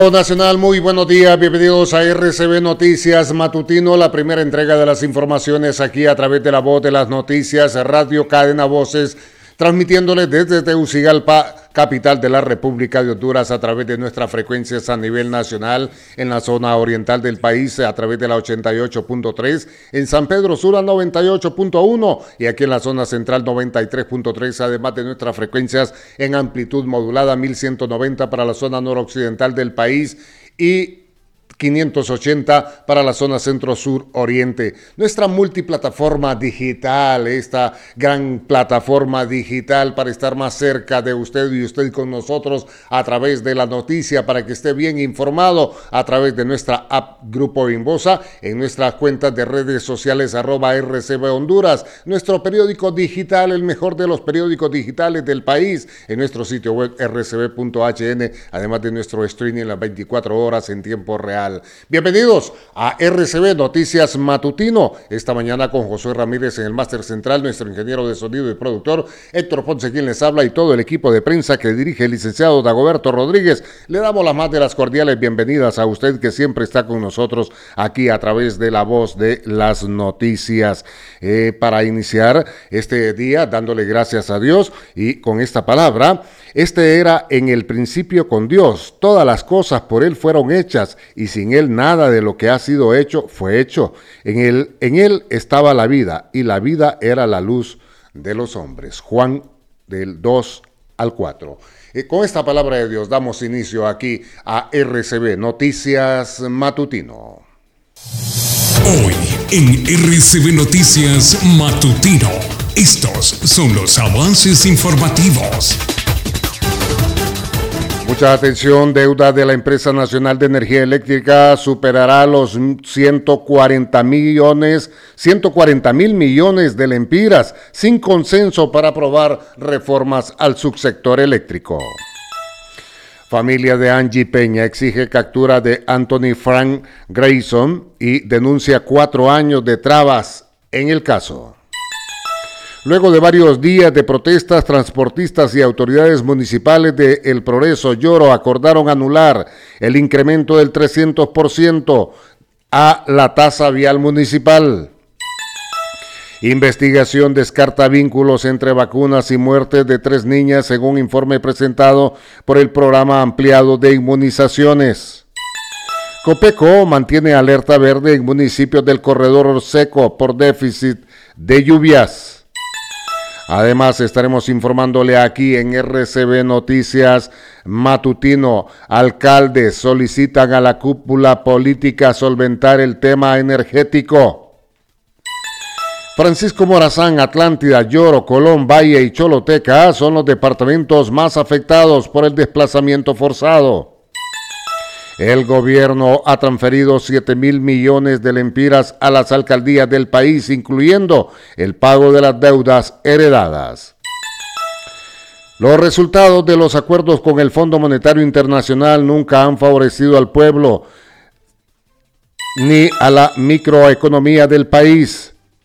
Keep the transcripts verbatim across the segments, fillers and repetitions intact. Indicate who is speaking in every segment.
Speaker 1: Nacional, muy buenos días, bienvenidos a R C B Noticias Matutino, la primera entrega de las informaciones aquí a través de la voz de las noticias, Radio Cadena Voces, transmitiéndoles desde Tegucigalpa, capital de la República de Honduras, a través de nuestras frecuencias a nivel nacional, en la zona oriental del país a través de la ochenta y ocho punto tres, en San Pedro Sula noventa y ocho punto uno y aquí en la zona central noventa y tres punto tres, además de nuestras frecuencias en amplitud modulada mil ciento noventa para la zona noroccidental del país y quinientos ochenta para la zona centro-sur-oriente. Nuestra multiplataforma digital, esta gran plataforma digital para estar más cerca de usted y usted con nosotros a través de la noticia, para que esté bien informado a través de nuestra app Grupo Inbosa, en nuestras cuentas de redes sociales arroba R C B Honduras, nuestro periódico digital, el mejor de los periódicos digitales del país, en nuestro sitio web r c b punto h n, además de nuestro streaming las veinticuatro horas en tiempo real. Bienvenidos a R C B Noticias Matutino, esta mañana con Josué Ramírez en el máster central, nuestro ingeniero de sonido y productor, Héctor Ponce quien les habla y todo el equipo de prensa que dirige el licenciado Dagoberto Rodríguez. Le damos las más de las cordiales bienvenidas a usted que siempre está con nosotros aquí a través de la voz de las noticias. Eh, para iniciar este día dándole gracias a Dios y con esta palabra: este era en el principio con Dios, todas las cosas por Él fueron hechas y sin Él nada de lo que ha sido hecho fue hecho. En Él, en él estaba la vida y la vida era la luz de los hombres. Juan del dos al cuatro. Eh, con esta palabra de Dios damos inicio aquí a R C B Noticias Matutino.
Speaker 2: Hoy en R C B Noticias Matutino, estos son los avances informativos.
Speaker 1: Mucha atención, deuda de la Empresa Nacional de Energía Eléctrica superará los ciento cuarenta millones, ciento cuarenta mil millones de lempiras, sin consenso para aprobar reformas al subsector eléctrico. Familia de Angie Peña exige captura de Anthony Frank Grayson y denuncia cuatro años de trabas en el caso. Luego de varios días de protestas, transportistas y autoridades municipales de El Progreso Yoro acordaron anular el incremento del trescientos por ciento a la tasa vial municipal. Investigación descarta vínculos entre vacunas y muertes de tres niñas, según informe presentado por el Programa Ampliado de Inmunizaciones. Copeco mantiene alerta verde en municipios del corredor seco por déficit de lluvias. Además, estaremos informándole aquí en R C B Noticias Matutino. Alcaldes solicitan a la cúpula política solventar el tema energético. Francisco Morazán, Atlántida, Yoro, Colón, Valle y Choloteca son los departamentos más afectados por el desplazamiento forzado. El gobierno ha transferido siete mil millones de lempiras a las alcaldías del país, incluyendo el pago de las deudas heredadas. Los resultados de los acuerdos con el Fondo Monetario Internacional nunca han favorecido al pueblo ni a la microeconomía del país.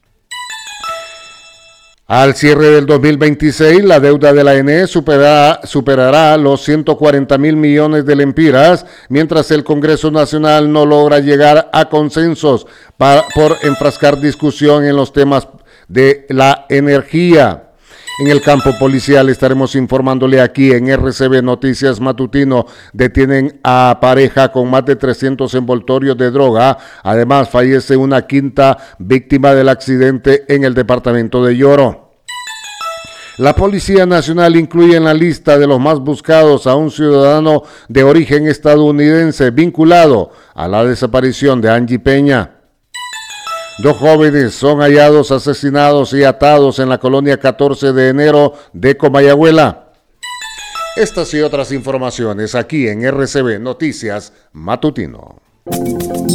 Speaker 1: Al cierre del dos mil veintiséis, la deuda de la A N E superará, superará los ciento cuarenta mil millones de lempiras, mientras el Congreso Nacional no logra llegar a consensos para, por enfrascar discusión en los temas de la energía. En el campo policial estaremos informándole aquí en R C B Noticias Matutino. Detienen a pareja con más de trescientos envoltorios de droga. Además, fallece una quinta víctima del accidente en el departamento de Yoro. La Policía Nacional incluye en la lista de los más buscados a un ciudadano de origen estadounidense vinculado a la desaparición de Angie Peña. Dos jóvenes son hallados asesinados y atados en la colonia catorce de enero de Comayagüela. Estas y otras informaciones aquí en R C B Noticias Matutino.